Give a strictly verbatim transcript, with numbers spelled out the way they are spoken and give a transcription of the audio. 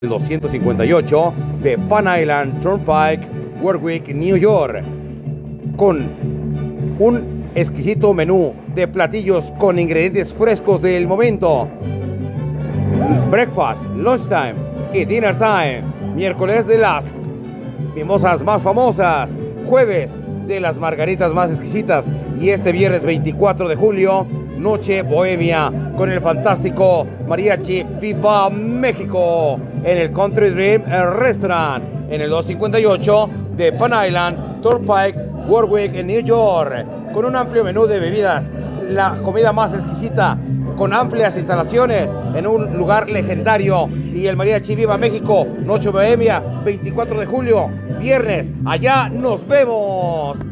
doscientos cincuenta y ocho de Pan Island Turnpike, Warwick, New York, con un exquisito menú de platillos con ingredientes frescos del momento. Breakfast, lunchtime y dinner time. Miércoles de las mimosas más famosas. Jueves de las margaritas más exquisitas. Y este viernes veinticuatro de julio, noche bohemia con el fantástico mariachi Viva México en el Country Dream Restaurant en el doscientos cincuenta y ocho de Pan Island Turnpike, Warwick, en New York, con un amplio menú de bebidas, la comida más exquisita, con amplias instalaciones en un lugar legendario, y el mariachi Viva México, noche bohemia, veinticuatro de julio, viernes. Allá nos vemos.